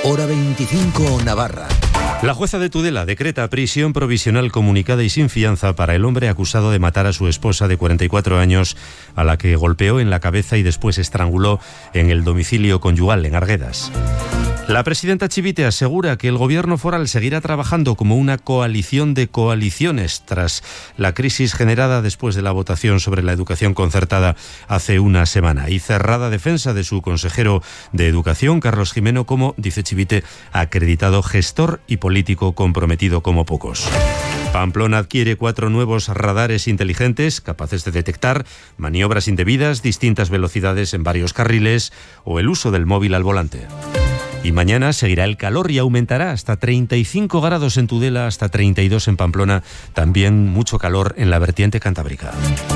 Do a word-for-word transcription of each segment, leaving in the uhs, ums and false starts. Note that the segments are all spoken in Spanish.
Hora veinticinco, Navarra. La jueza de Tudela decreta prisión provisional comunicada y sin fianza para el hombre acusado de matar a su esposa de cuarenta y cuatro años, a la que golpeó en la cabeza y después estranguló en el domicilio conyugal en Arguedas. La presidenta Chivite asegura que el gobierno foral seguirá trabajando como una coalición de coaliciones tras la crisis generada después de la votación sobre la educación concertada hace una semana, y cerrada defensa de su consejero de Educación, Carlos Jimeno, como, dice Chivite, acreditado gestor y político comprometido como pocos. Pamplona adquiere cuatro nuevos radares inteligentes capaces de detectar maniobras indebidas, distintas velocidades en varios carriles o el uso del móvil al volante. Y mañana seguirá el calor y aumentará hasta treinta y cinco grados en Tudela, hasta treinta y dos en Pamplona. También mucho calor en la vertiente cantábrica.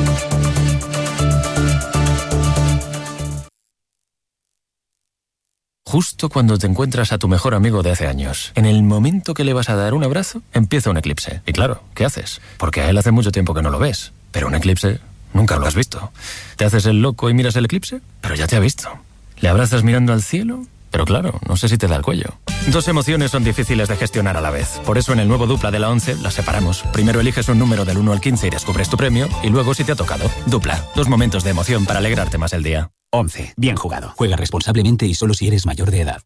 Justo cuando te encuentras a tu mejor amigo de hace años, en el momento que le vas a dar un abrazo, empieza un eclipse. Y claro, ¿qué haces? Porque a él hace mucho tiempo que no lo ves. Pero un eclipse nunca lo has visto. ¿Te haces el loco y miras el eclipse? Pero ya te ha visto. ¿Le abrazas mirando al cielo? Pero claro, no sé si te da el cuello. Dos emociones son difíciles de gestionar a la vez. Por eso en el nuevo Dupla de la once las separamos. Primero eliges un número del uno al quince y descubres tu premio. Y luego si te ha tocado. Dupla. Dos momentos de emoción para alegrarte más el día. once. Bien jugado. Juega responsablemente y solo si eres mayor de edad.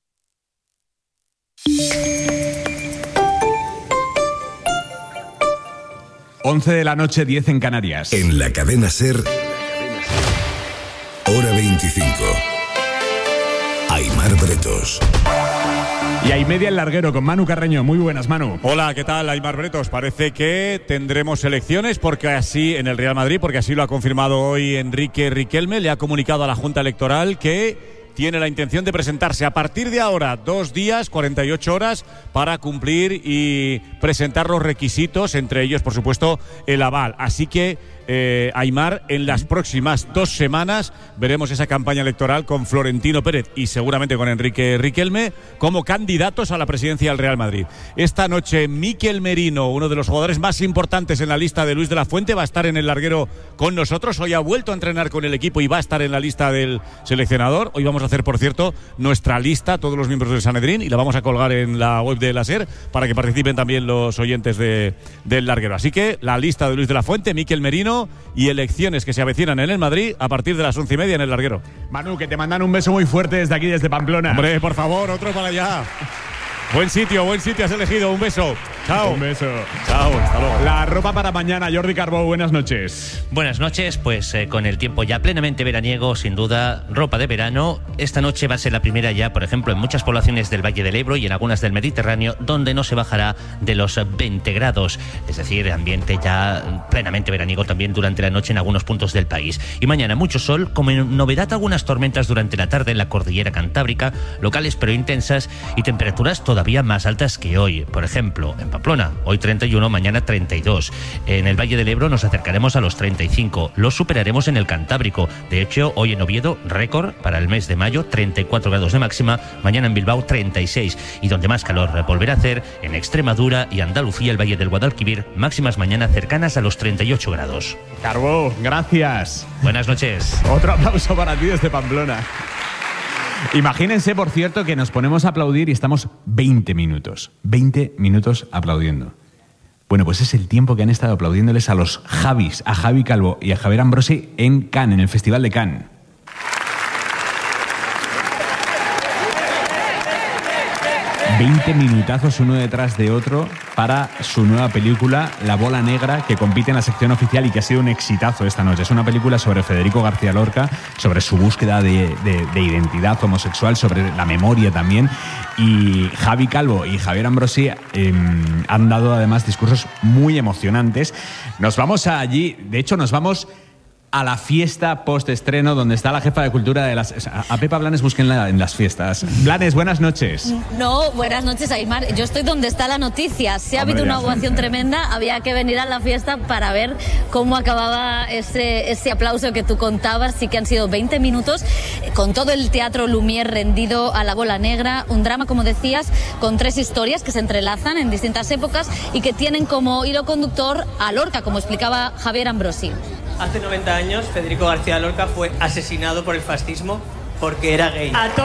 once de la noche, diez en Canarias. En la cadena SER, Hora veinticinco. Aimar Bretos. Y hay media el larguero con Manu Carreño. Muy buenas, Manu. Hola, ¿qué tal, Aimar Bretos? Parece que tendremos elecciones porque así en el Real Madrid, porque así lo ha confirmado hoy Enrique Riquelme. Le ha comunicado a la Junta Electoral que tiene la intención de presentarse a partir de ahora dos días, cuarenta y ocho horas, para cumplir y presentar los requisitos, entre ellos, por supuesto, el aval. Así que, eh, Aimar, en las próximas dos semanas veremos esa campaña electoral con Florentino Pérez y seguramente con Enrique Riquelme como candidatos a la presidencia del Real Madrid. Esta noche, Mikel Merino, uno de los jugadores más importantes en la lista de Luis de la Fuente, va a estar en el larguero con nosotros. Hoy ha vuelto a entrenar con el equipo y va a estar en la lista del seleccionador. Hoy vamos a hacer, por cierto, nuestra lista, todos los miembros del Sanedrín, y la vamos a colgar en la web de la SER para que participen también los oyentes de, del larguero. Así que la lista de Luis de la Fuente, Mikel Merino y elecciones que se avecinan en el Madrid a partir de las once y media en el larguero. Manu, que te mandan un beso muy fuerte desde aquí, desde Pamplona. Hombre, por favor, otro para allá. Buen sitio, buen sitio has elegido. Un beso. Chao. Un beso. Chao, hasta luego. La ropa para mañana, Jordi Carbó, buenas noches. Buenas noches, pues eh, con el tiempo ya plenamente veraniego, sin duda, ropa de verano. Esta noche va a ser la primera ya, por ejemplo, en muchas poblaciones del Valle del Ebro y en algunas del Mediterráneo, donde no se bajará de los veinte grados. Es decir, ambiente ya plenamente veraniego también durante la noche en algunos puntos del país. Y mañana mucho sol, como novedad algunas tormentas durante la tarde en la cordillera cantábrica, locales pero intensas, y temperaturas todavía más altas que hoy. Por ejemplo, en Pamplona, hoy treinta y uno, mañana treinta y dos. En el Valle del Ebro nos acercaremos a los treinta y cinco. Los superaremos en el Cantábrico. De hecho, hoy en Oviedo, récord para el mes de mayo, treinta y cuatro grados de máxima. Mañana en Bilbao, treinta y seis. Y donde más calor volverá a hacer, en Extremadura y Andalucía, el Valle del Guadalquivir, máximas mañana cercanas a los treinta y ocho grados. Carbó, gracias. Buenas noches. Otro aplauso para ti desde Pamplona. Imagínense, por cierto, que nos ponemos a aplaudir y estamos veinte minutos. veinte minutos aplaudiendo. Bueno, pues es el tiempo que han estado aplaudiéndoles a los Javis, a Javi Calvo y a Javier Ambrosi en Cannes, en el Festival de Cannes. veinte minutazos uno detrás de otro para su nueva película La Bola Negra, que compite en la sección oficial y que ha sido un exitazo esta noche. Es una película sobre Federico García Lorca, sobre su búsqueda de, de, de identidad homosexual, sobre la memoria también. Y Javi Calvo y Javier Ambrosi eh, han dado además discursos muy emocionantes. Nos vamos a allí, de hecho nos vamos a la fiesta post-estreno donde está la jefa de cultura de las... A Pepa Blanes búsquenla en las fiestas. Blanes, buenas noches. No, buenas noches, Aimar. Yo estoy donde está la noticia. Si ha Hombre, habido una ya. ovación tremenda, había que venir a la fiesta para ver cómo acababa ese, ese aplauso que tú contabas. Sí que han sido veinte minutos con todo el teatro Lumière rendido a La Bola Negra. Un drama, como decías, con tres historias que se entrelazan en distintas épocas y que tienen como hilo conductor a Lorca, como explicaba Javier Ambrosi. Hace noventa años, Federico García Lorca fue asesinado por el fascismo porque era gay.